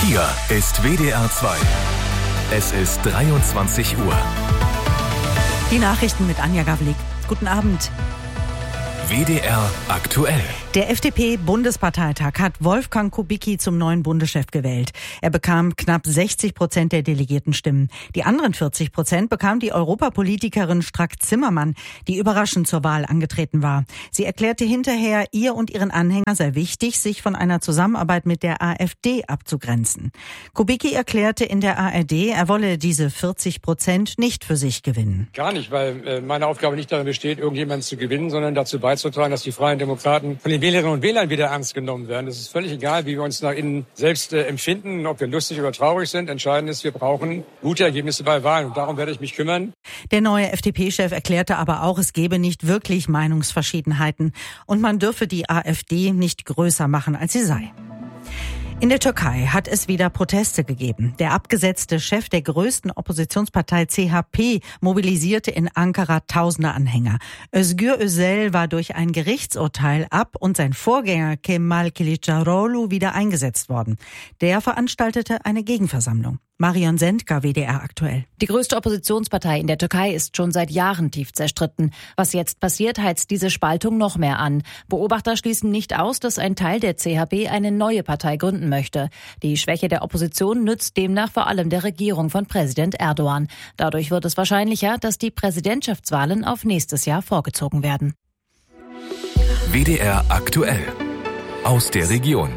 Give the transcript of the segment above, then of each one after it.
Hier ist WDR 2. Es ist 23 Uhr. Die Nachrichten mit Anja Gavlik. Guten Abend. WDR aktuell. Der FDP-Bundesparteitag hat Wolfgang Kubicki zum neuen Bundeschef gewählt. Er bekam knapp 60% der Delegiertenstimmen. Die anderen 40% bekam die Europapolitikerin Strack-Zimmermann, die überraschend zur Wahl angetreten war. Sie erklärte hinterher, ihr und ihren Anhängern sei wichtig, sich von einer Zusammenarbeit mit der AfD abzugrenzen. Kubicki erklärte in der ARD, er wolle diese 40% nicht für sich gewinnen. Gar nicht, weil meine Aufgabe nicht darin besteht, irgendjemanden zu gewinnen, sondern dazu beizutragen, dass die Freien Demokraten von den Wählerinnen und Wählern wieder ernst genommen werden. Es ist völlig egal, wie wir uns nach innen selbst empfinden, ob wir lustig oder traurig sind. Entscheidend ist, wir brauchen gute Ergebnisse bei Wahlen und darum werde ich mich kümmern. Der neue FDP-Chef erklärte aber auch, es gebe nicht wirklich Meinungsverschiedenheiten und man dürfe die AfD nicht größer machen, als sie sei. In der Türkei hat es wieder Proteste gegeben. Der abgesetzte Chef der größten Oppositionspartei CHP mobilisierte in Ankara tausende Anhänger. Özgür Özel war durch ein Gerichtsurteil ab und sein Vorgänger Kemal Kılıçdaroğlu wieder eingesetzt worden. Der veranstaltete eine Gegenversammlung. Marion Sendka, WDR aktuell. Die größte Oppositionspartei in der Türkei ist schon seit Jahren tief zerstritten. Was jetzt passiert, heizt diese Spaltung noch mehr an. Beobachter schließen nicht aus, dass ein Teil der CHP eine neue Partei gründen möchte. Die Schwäche der Opposition nützt demnach vor allem der Regierung von Präsident Erdogan. Dadurch wird es wahrscheinlicher, dass die Präsidentschaftswahlen auf nächstes Jahr vorgezogen werden. WDR aktuell. Aus der Region.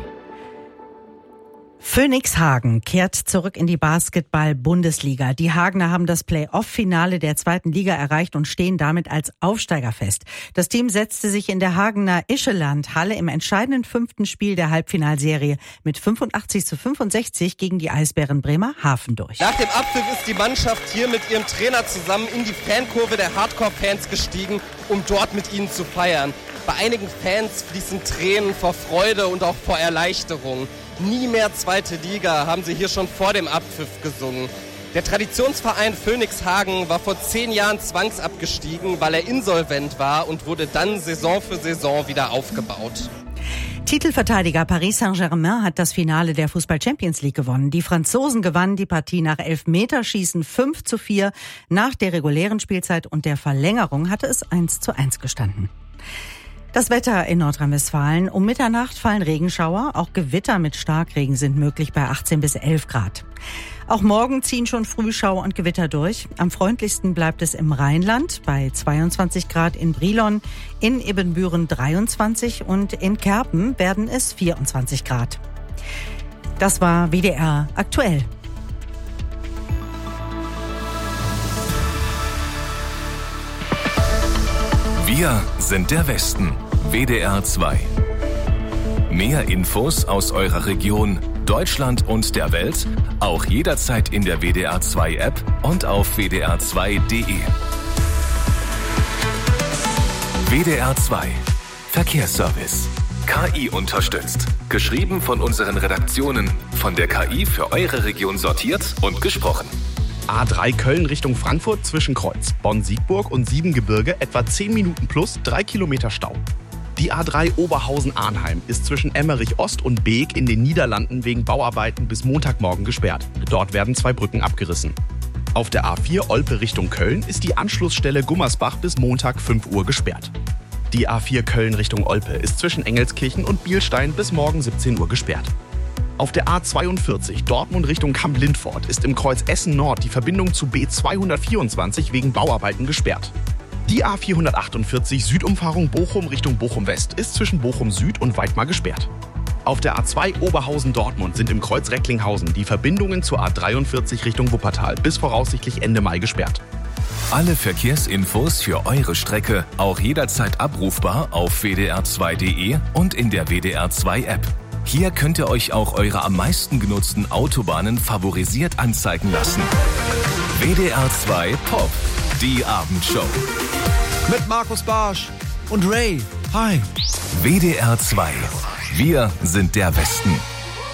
Phönix Hagen kehrt zurück in die Basketball-Bundesliga. Die Hagener haben das Play-Off-Finale der 2. Liga erreicht und stehen damit als Aufsteiger fest. Das Team setzte sich in der Hagener Ischeland-Halle im entscheidenden 5. Spiel der Halbfinalserie mit 85:65 gegen die Eisbären Bremerhaven durch. Nach dem Abpfiff ist die Mannschaft hier mit ihrem Trainer zusammen in die Fankurve der Hardcore-Fans gestiegen, um dort mit ihnen zu feiern. Bei einigen Fans fließen Tränen vor Freude und auch vor Erleichterung. Nie mehr 2. Liga, haben sie hier schon vor dem Abpfiff gesungen. Der Traditionsverein Phönix Hagen war vor 10 Jahren zwangsabgestiegen, weil er insolvent war und wurde dann Saison für Saison wieder aufgebaut. Titelverteidiger Paris Saint-Germain hat das Finale der Fußball-Champions League gewonnen. Die Franzosen gewannen die Partie nach Elfmeterschießen 5:4. Nach der regulären Spielzeit und der Verlängerung hatte es 1:1 gestanden. Das Wetter in Nordrhein-Westfalen. Um Mitternacht fallen Regenschauer. Auch Gewitter mit Starkregen sind möglich bei 18 bis 11 Grad. Auch morgen ziehen schon Frühschauer und Gewitter durch. Am freundlichsten bleibt es im Rheinland bei 22 Grad in Brilon, in Ibbenbüren 23 und in Kerpen werden es 24 Grad. Das war WDR aktuell. Wir sind der Westen. WDR 2. Mehr Infos aus eurer Region, Deutschland und der Welt auch jederzeit in der WDR 2 App und auf wdr2.de. WDR 2. Verkehrsservice. KI unterstützt. Geschrieben von unseren Redaktionen. Von der KI für eure Region sortiert und gesprochen. A3 Köln Richtung Frankfurt zwischen Kreuz, Bonn-Siegburg und Siebengebirge etwa 10 Minuten plus 3 Kilometer Stau. Die A3 Oberhausen-Arnheim ist zwischen Emmerich-Ost und Beek in den Niederlanden wegen Bauarbeiten bis Montagmorgen gesperrt. Dort werden 2 Brücken abgerissen. Auf der A4 Olpe Richtung Köln ist die Anschlussstelle Gummersbach bis Montag 5 Uhr gesperrt. Die A4 Köln Richtung Olpe ist zwischen Engelskirchen und Bielstein bis morgen 17 Uhr gesperrt. Auf der A42 Dortmund Richtung Kamp-Lindfort ist im Kreuz Essen Nord die Verbindung zu B224 wegen Bauarbeiten gesperrt. Die A448 Südumfahrung Bochum Richtung Bochum West ist zwischen Bochum Süd und Weidmar gesperrt. Auf der A2 Oberhausen-Dortmund sind im Kreuz Recklinghausen die Verbindungen zur A43 Richtung Wuppertal bis voraussichtlich Ende Mai gesperrt. Alle Verkehrsinfos für eure Strecke auch jederzeit abrufbar auf wdr2.de und in der WDR 2 App. Hier könnt ihr euch auch eure am meisten genutzten Autobahnen favorisiert anzeigen lassen. WDR 2 Pop, die Abendshow. Mit Markus Barsch und Ray. Hi. WDR 2. Wir sind der Westen.